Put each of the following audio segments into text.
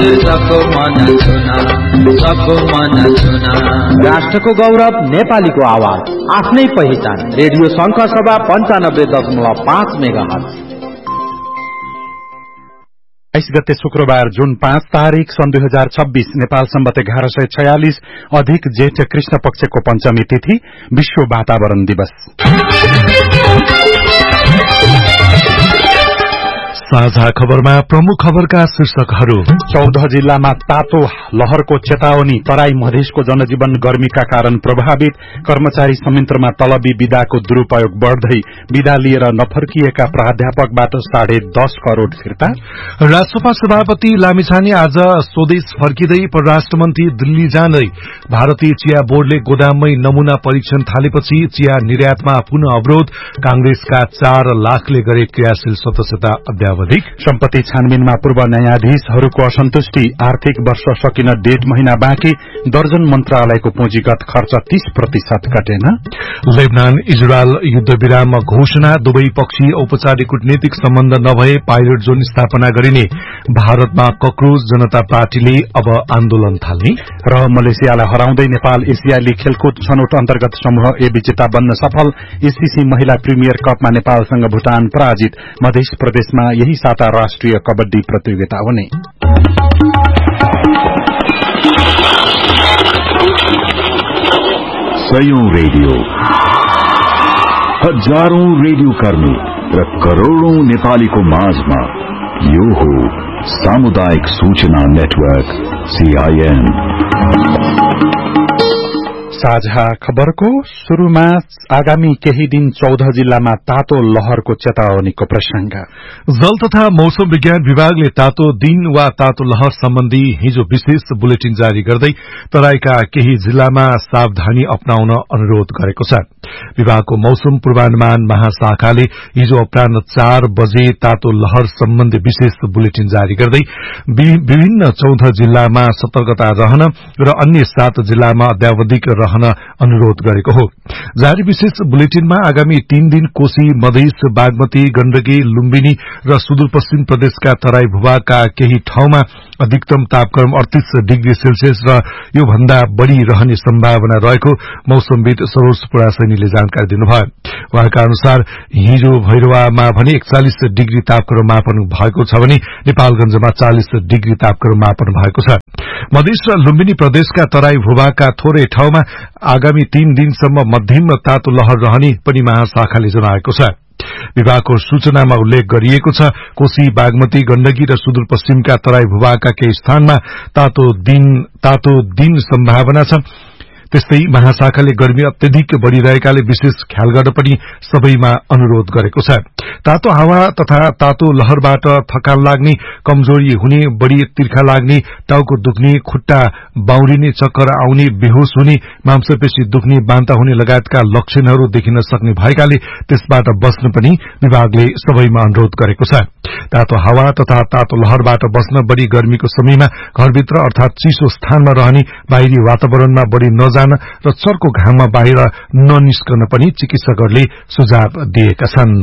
हजुर सबको मन छुना, सबको मन छुना। राष्ट्रको गौरव नेपालीको आवाज, आफ्नै पहिचान। रेडियो शंख सभा 95.5 मेगाहर्ज। 22 गते शुक्रबार जुन 5 तारिक सन् 2026 नेपाल सम्बत 1146 अधिक जेठ कृष्ण पक्षको पञ्चमी तिथि विश्व वातावरण दिवस। साझा खबरमा प्रमुख खबरका शीर्षकहरू। 14 जिल्लामा तातो लहरको चेतावनी, तराई मधेसको जनजीवन गर्मीका कारण प्रभावित। कर्मचारी संयन्त्रमा तलबी विदाको दुरूपयोग बढ्दै, विदा लिएर नफर्किएका प्राध्यापकबाट 10.5 करोड़ फिर्ता। राष्ट्रसभा सभापति लामिछाने आज स्वदेश फर्किँदै परराष्ट्र मन्त्री दिल्ली जाँदै। भारतीय चिया बोर्डले गोदाममै नमूना परीक्षण थालेपछि चिया निर्यातमा पुनः अवरोध। कांग्रेसका 4 लाखले गरे क्रियाशील सदस्यता अध्यावधिक। सम्पत्ति छानबिनमा पूर्व न्यायाधीशहरूको असन्तुष्टि, आर्थिक वर्ष सकिन 1.5 महिना बाँकी। दर्जन मन्त्रालयको पुँजीगत खर्च 30% घटेन। लेबनान इजरायल युद्धविराम घोषणा, दुवै पक्षी औपचारिक कूटनीतिक सम्बन्ध नभए पाइलट जोन स्थापना गरिने। भारतमा कक्रोच जनता पार्टीले अब आन्दोलन थाल्ने। र मलेसियालाई हराउँदै नेपाल एसियाली खेलकुद छनौट अन्तर्गत समूह ए विजेता बन्न सफल। एससीसी महिला प्रिमियर कपमा नेपालसँग भुटान पराजित। मध्य प्रदेशमा यही साता राष्ट्रिय कबड्डी प्रतियोगिता हुने। सयौं रेडियो, हजारौं रेडियो कर्मी र करोड़ौं नेपालीको माझमा यो हो सामुदायिक सूचना नेटवर्क CIN। साझा खबरको शुरूमा आगामी केही दिन 14 जिल्लामा तातो लहरको चेतावनीको प्रसंग। जल तथा मौसम विज्ञान विभागले तातो दिन वा तातो लहर सम्बन्धी हिजो विशेष बुलेटिन जारी गर्दै तराईका केही जिल्लामा सावधानी अपनाउन अनुरोध गरेको छ। विभागको मौसम पूर्वानुमान महाशाखाले हिजो अपराह्न 4 बजे तातो लहर सम्बन्धी विशेष बुलेटिन जारी गर्दै विभिन्न 14 जिल्लामा सतर्कता रहन र अन्य 7 जिल्लामा अध्यावधिक रहन अनुरोध गरेको हो। जारी विशेष बुलेटिनमा आगामी 3 दिन कोशी, मधेस, बागमती, गण्डकी, लुम्बिनी र सुदूरपश्चिम प्रदेशका तराई भूभागका केही ठाउँमा अधिकतम तापक्रम 38 डिग्री सेल्सियस र यो भन्दा बढ़ी रहने सम्भावना रहेको मौसमविद सरोज पुरासैनीले जानकारी दिनुभयो। उहाँका अनुसार हिजो भैरवामा भने 41 डिग्री तापक्रम मापन भएको छ भने नेपालगंजमा 40 डिग्री तापक्रम मापन भएको छ। मधेस र लुम्बिनी प्रदेशका तराई भूभागका थोरै ठाउँमा आगामी 3 दिनसम्म मध्यम तातो लहर रहने पनि महाशाखाले जनाएको छ। विभागको सूचनामा उल्लेख गरिएको छ, कोशी, बागमती, गण्डकी र सुदूरपश्चिमका तराई भूभागका केही स्थानमा तातो दिन सम्भावना छ। त्यस्तै महाशाखाले गर्मी अत्यधिक बढ़िरहेकाले विशेष ख्याल गर्न पनि सबैमा अनुरोध गरेको छ। तातो हावा तथा तातो लहरबाट थकान लाग्ने, कमजोरी हुने, बढ़ी तिर्खा लाग्ने, टाउको दुख्ने, खुट्टा बाउरिने, चक्कर आउने, बेहोस हुने, मांसपेशी दुख्ने, बान्ता हुने लगायतका लक्षणहरू देखिन सक्ने भएकाले त्यसबाट बस्न पनि विभागले सबैमा अनुरोध गरेको छ। तातो हावा तथा तातो लहरबाट बस्न बढ़ी गर्मीको समयमा घरभित्र अर्थात चिसो स्थानमा रहने, बाहिरी वातावरणमा बढ़ी नजान र चर्को घाममा बाहिर ननिस्कन पनि चिकित्सकहरूले सुझाव दिएका छन्।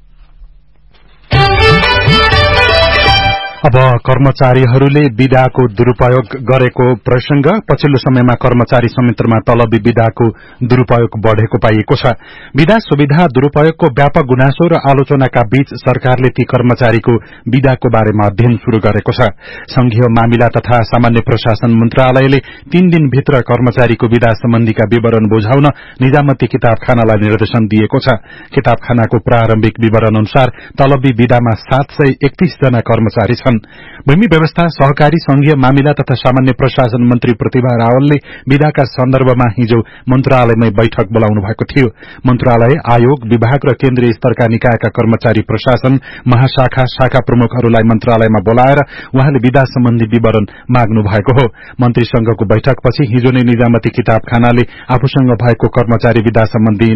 अब कर्मचारीहरूले विदाको दुरूपयोग गरेको प्रसंग। पछिल्लो समयमा कर्मचारी संयन्त्रमा तलबी विदाको दुरूपयोग बढ़ेको पाइएको छ। विदा सुविधा दुरूपयोगको व्यापक गुनासो र आलोचनाका बीच सरकारले ती कर्मचारीको विदाको बारेमा अध्ययन शुरू गरेको छ। संघीय मामिला तथा सामान्य प्रशासन मन्त्रालयले 3 दिनभित्र कर्मचारीको विदा सम्बन्धीका विवरण बुझाउन निजामती किताबखानालाई निर्देशन दिएको छ। किताबखानाको प्रारम्भिक विवरण अनुसार तलबी विदामा 731 जना कर्मचारी छन्। भूमि व्यवस्था, सहकारी, संघीय मामिला तथा सामान्य प्रशासन मन्त्री प्रतिभा रावलले विदाका सन्दर्भमा हिजो मन्त्रालयमै बैठक बोलाउनु भएको थियो। मन्त्रालय, आयोग, विभाग र केन्द्रीय स्तरका निकायका कर्मचारी प्रशासन महाशाखा शाखा प्रमुखहरूलाई मन्त्रालयमा बोलाएर उहाँले विदा सम्बन्धी विवरण माग्नु भएको हो। मन्त्रीसँगको बैठकपछि हिजो नै निजामती किताबखानाले आफूसँग भएको कर्मचारी विदा सम्बन्धी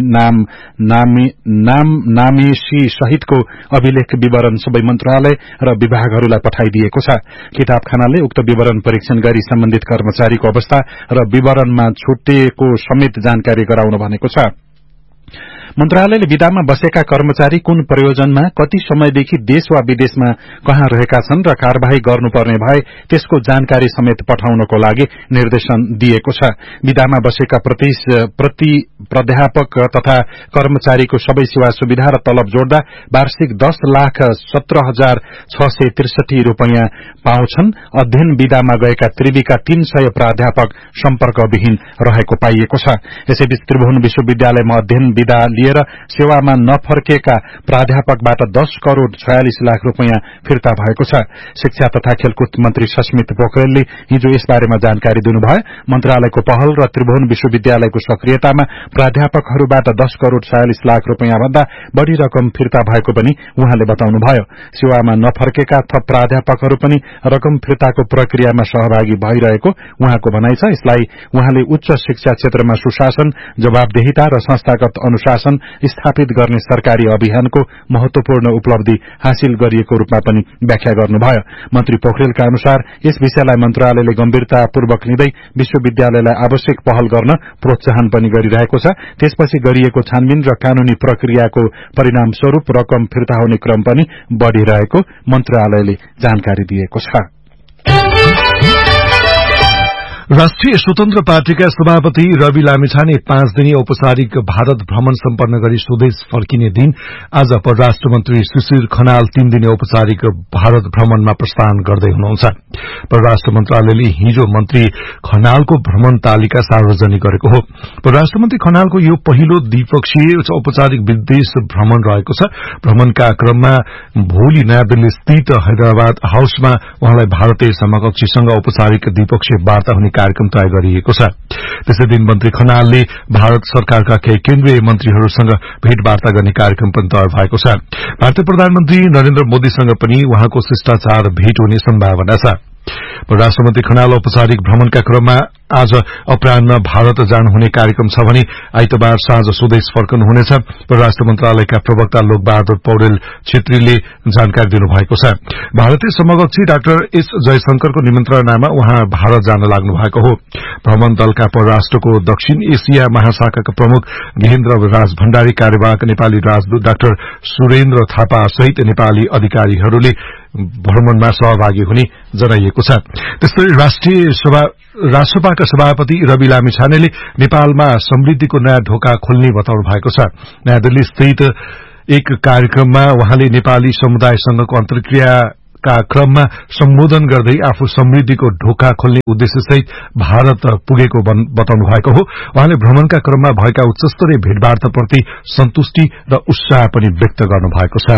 नामेशी सहितको अभिलेख विवरण सबै मन्त्रालय र विभागहरूलाई पठाइदिएको छ। किताबखानाले उक्त विवरण परीक्षण गरी सम्बन्धित कर्मचारीको अवस्था र विवरणमा छुट्टिएको समेत जानकारी गराउन भनेको छ। मन्त्रालयले विदामा बसेका कर्मचारी कुन प्रयोजनमा कति समयदेखि देश वा विदेशमा कहाँ रहेका छन् र कार्यवाही गर्नुपर्ने भए त्यसको जानकारी समेत पठाउनको लागि निर्देशन दिएको छ। विदामा बसेका प्रति प्राध्यापक तथा कर्मचारीको सबै सेवा सुविधा र तलब जोड्दा वार्षिक 10,17,663 रूपैयाँ पाउँछन्। अध्ययन विदामा गएका त्रिवीका 300 प्राध्यापक सम्पर्कविहीन रहेको पाइएको छ। यसैबीच त्रिभुवन विश्वविद्यालयमा अध्ययन विदा लिएर सेवामा नफर्केका प्राध्यापकबाट 10 करोड़ 46 लाख रूपैयाँ फिर्ता भएको छ। शिक्षा तथा खेलकुद मन्त्री सस्मित पोखरेलले हिजो यसबारेमा जानकारी दिनुभयो। मन्त्रालयको पहल र त्रिभुवन विश्वविद्यालयको सक्रियतामा प्राध्यापकहरूबाट 10 करोड़ 46 लाख रूपैयाँ भन्दा बढ़ी रकम फिर्ता भएको पनि उहाँले बताउनुभयो। सेवामा नफर्केका थप प्राध्यापकहरू पनि रकम फिर्ताको प्रक्रियामा सहभागी भइरहेको उहाँको भनाइ छ। यसलाई उहाँले उच्च शिक्षा क्षेत्रमा सुशासन, जवाबदेहिता र संस्थागत अनुशासन स्थापित गर्ने सरकारी अभियानको महत्वपूर्ण उपलब्धि हासिल गरिएको रूपमा पनि व्याख्या गर्नुभयो। मन्त्री पोखरेलका अनुसार यस विषयलाई मन्त्रालयले गम्भीरतापूर्वक लिँदै विश्वविद्यालयलाई आवश्यक पहल गर्न प्रोत्साहन पनि गरिरहेको छ। त्यसपछि गरिएको छानबिन र कानूनी प्रक्रियाको परिणाम स्वरूप रकम फिर्ता हुने क्रम पनि बढ़िरहेको मन्त्रालयले जानकारी दिएको छ। राष्ट्रिय स्वतन्त्र पार्टीका सभापति रवि लामिछाने 5 दिने औपचारिक भारत भ्रमण सम्पन्न गरी स्वदेश फर्किने दिन आज परराष्ट्र मन्त्री सुशील खनाल 3 दिने औपचारिक भारत भ्रमणमा प्रस्थान गर्दै हुनुहुन्छ। परराष्ट्र मन्त्रालयले हिजो मन्त्री खनालको भ्रमण तालिका सार्वजनिक गरेको हो। परराष्ट्र मन्त्री खनालको यो पहिलो द्विपक्षीय औपचारिक विदेश भ्रमण रहेको छ। भ्रमणका क्रममा भोलि नयाँ दिल्ली स्थित हैदराबाद हाउसमा उहाँलाई भारतीय समकक्षीसँग औपचारिक द्विपक्षीय वार्ता हुने कार्यक्रम तय गरिएको छ। त्यसै दिन मन्त्री खनालले भारत सरकारका केही केन्द्रीय मन्त्रीहरूसँग भेटवार्ता गर्ने कार्यक्रम पनि तय भएको छ। भारतीय प्रधानमन्त्री नरेन्द्र मोदीसँग पनि उहाँको शिष्टाचार भेट हुने सम्भावना छ। परराष्ट्र मन्त्री खनाल औपचारिक भ्रमणका क्रममा आज अपराह्न भारत जानुहुने कार्यक्रम छ भने आइतबार साँझ स्वदेश फर्कनुहुनेछ। परराष्ट्र मन्त्रालयका प्रवक्ता लोकबहादुर पौडेल छेत्रीले जानकारी दिनुभएको छ। भारतीय समकक्षी डाक्टर एस जयशंकरको निमन्त्रणामा उहाँ भारत जान लाग्नु भएको हो। भ्रमण दलका परराष्ट्रको दक्षिण एशिया महाशाखाका प्रमुख गेहेन्द्र राज भण्डारी, कार्यवाहक नेपाली राजदूत डाक्टर सुरेन्द्र थापा सहित नेपाली अधिकारीहरूले भ्रमणमा सहभागी हुने जनाइएको छ। त्यस्तै राष्ट्रसभाका सभापति रवि लामिछानेले नेपालमा समृद्धिको नयाँ ढोका खोल्ने बताउनु भएको छ। नयाँ दिल्ली स्थित एक कार्यक्रममा उहाँले नेपाली समुदाय संघको अन्तर्क्रियाका क्रममा सम्बोधन गर्दै आफू समृद्धिको ढोका खोल्ने उद्देश्यसहित भारत पुगेको बताउनु भएको हो। उहाँले भ्रमणका क्रममा भएका उच्चस्तरीय भेटवार्ताप्रति सन्तुष्टि र उत्साह पनि व्यक्त गर्नु भएको छ।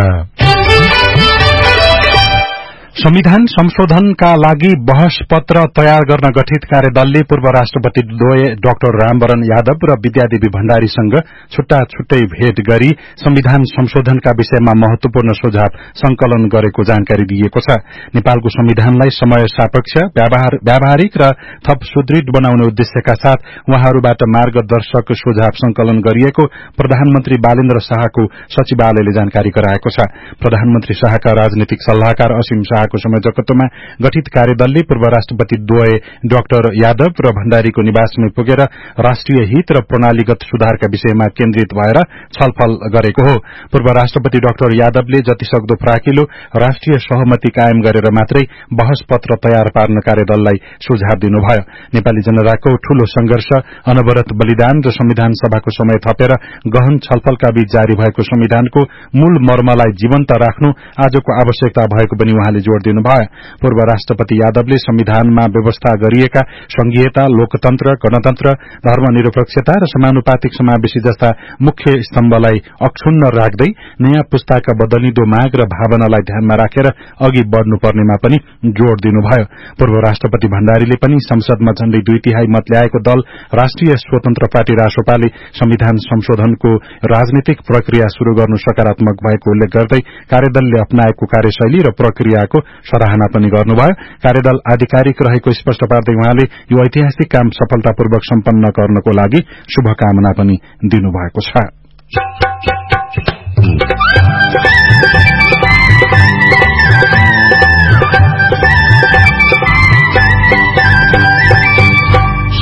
संविधान संशोधनका लागि बहस पत्र तयार गर्न गठित कार्यदलले पूर्व राष्ट्रपति डाक्टर रामवरण यादव र विद्यादेवी भण्डारीसँग छुट्टा छुट्टै भेट गरी संविधान संशोधनका विषयमा महत्वपूर्ण सुझाव संकलन गरेको जानकारी दिएको छ। नेपालको संविधानलाई समय सापेक्ष, व्यावहारिक र थप सुदृढ़ बनाउने उद्देश्यका साथ उहाँहरूबाट मार्गदर्शक सुझाव संकलन गरिएको प्रधानमन्त्री बालेन्द्र शाहको सचिवालयले जानकारी गराएको छ। प्रधानमन्त्री शाहका राजनीतिक सल्लाहकार असीम शाहको संयोजकत्वमा गठित कार्यदलले पूर्व राष्ट्रपति डाक्टर यादव र भण्डारीको निवासमै पुगेर राष्ट्रिय हित र प्रणालीगत सुधारका विषयमा केन्द्रित भएर छलफल गरेको हो। पूर्व राष्ट्रपति डाक्टर यादवले जतिसक्दो फराकिलो राष्ट्रिय सहमति कायम गरेर मात्रै बहस पत्र तयार पार्न कार्यदललाई सुझाव दिनुभयो। नेपाली जनताको ठूलो संघर्ष, अनवरत बलिदान र संविधान सभाको समय थपेर गहन छलफलका बीच जारी भएको संविधानको मूल मर्मलाई जीवन्त राख्नु आजको आवश्यकता भएको पनि उहाँले जोड़ दिनुभयो। पूर्व राष्ट्रपति यादवले संविधानमा व्यवस्था गरिएका संघीयता, लोकतन्त्र, गणतन्त्र, धर्मनिरपेक्षता र समानुपातिक समावेशी जस्ता मुख्य स्तम्भलाई अक्षुण्ण राख्दै नयाँ पुस्ताका बदलिदो माग र भावनालाई ध्यानमा राखेर अघि बढ़नुपर्नेमा पनि जोड़ दिनुभयो। पूर्व राष्ट्रपति भण्डारीले पनि संसदमा झण्डै 2/3 मत ल्याएको दल राष्ट्रिय स्वतन्त्र पार्टी रासोपाले संविधान संशोधनको राजनीतिक प्रक्रिया शुरू गर्नु सकारात्मक भएको उल्लेख गर्दै कार्यदलले अपनाएको कार्यशैली र प्रक्रियाको सराहना पनि गर्नुभयो। कार्यदल आधिकारिक रहेको स्पष्ट पार्दै उहाँले यो ऐतिहासिक काम सफलतापूर्वक सम्पन्न गर्नको लागि शुभकामना पनि दिनुभएको छ।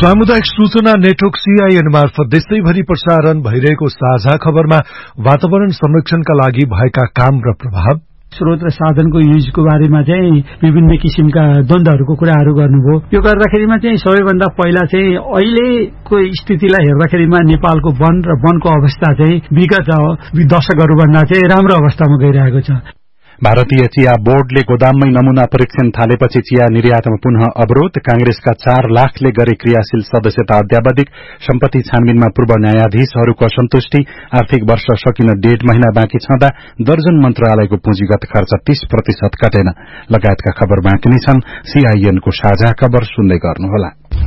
सामुदायिक सूचना नेटवर्क CIN मार्फत देशैभरि प्रसारण भइरहेको साझा खबरमा वातावरण संरक्षणका लागि भएका काम र प्रभाव, स्रोत र साधनको युजको बारेमा चाहिँ विभिन्न किसिमका द्वन्द्वहरूको कुराहरू गर्नुभयो। यो गर्दाखेरिमा चाहिँ सबैभन्दा पहिला चाहिँ अहिलेको स्थितिलाई हेर्दाखेरिमा नेपालको वन र वनको अवस्था चाहिँ विगत दशकहरूभन्दा चाहिँ राम्रो अवस्थामा गइरहेको छ। भारतीय चिया बोर्डले गोदाममै नमूना परीक्षण थालेपछि चिया निर्यातमा पुनः अवरोध, कांग्रेसका 4 लाखले गरे क्रियाशील सदस्यता अध्यावधिक, सम्पत्ति छानबिनमा पूर्व न्यायाधीशहरूको असन्तुष्टि, आर्थिक वर्ष सकिन 1.5 महिना बाँकी छँदा दर्जन मन्त्रालयको पुँजीगत खर्च 30% घटेन लगायतका खबर बाँकी नै छन्। CIN को साझा खबर सुन्दै गर्नुहोला।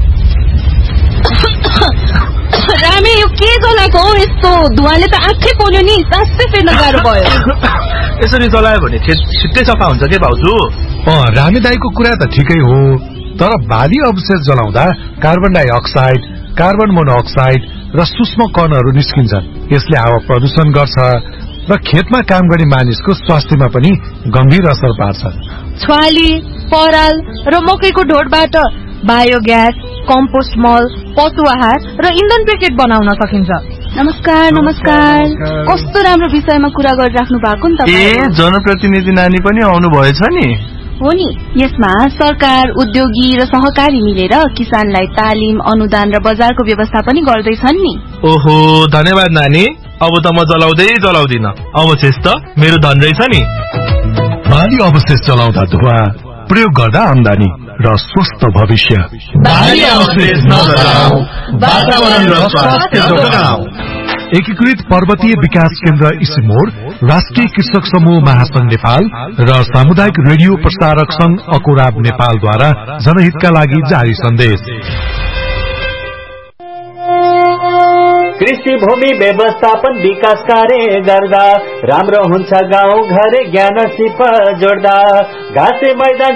रामे यो के जलाको हो यस्तो? धुवाले त आँखै पोल्यो नि, सासै फेर्न गाह्रो भयो। यसरी जलायो भने खेत छिट्टै सफा हुन्छ के भाउजू? रामे दाईको कुरा त ठिकै हो, तर बाली अवशेष जलाउँदा कार्बन डाइअक्साइड, कार्बन मोनोअक्साइड र सूक्ष्म कणहरू निस्किन्छन्। यसले हावा प्रदूषण गर्छ र खेतमा काम गर्ने मानिसको स्वास्थ्यमा पनि गम्भीर असर पार्छ। छ्वाली, पराल र मकैको ढोडबाट बायोग्यास, कम्पोस्ट मल, पशु आहार र इन्धन ब्रिकेट बनाउन सकिन्छ। नमस्कार। कस्तो राम्रो विषयमा कुरा गरिराख्नु भएको नि तपाईँ। जनप्रतिनिधि नानी पनि आउनु भएछ नि? हो नि, यसमा सरकार, उद्योगी र सहकारी मिलेर किसानलाई तालिम, अनुदान र बजारको व्यवस्था पनि गर्दैछन् नि। ओहो, धन्यवाद नानी। अब त म जलाउँदिन। अवशेष त मेरो धन रहेछ नि। बाली अवशेष जलाउँदा धुवा, प्रयोग गर्दा आमदानी र स्वस्थ भविष्य। बाली अवशेष नजलाऊ, वातावरण र स्वास्थ्य जोगाऊ। एकीकृत पर्वतीय विकास केन्द्र इसिमोड, राष्ट्रिय कृषक समूह महासंघ नेपाल र सामुदायिक रेडियो प्रसारक संघ अकोराब नेपालद्वारा जनहितका लागि जारी सन्देश। कृषि भूमि व्यवस्थापन विकास कार्य गर्दा राम्रो हुन्छ गाउँ घर ज्ञान सिप जोड्दा। घाँसे मैदान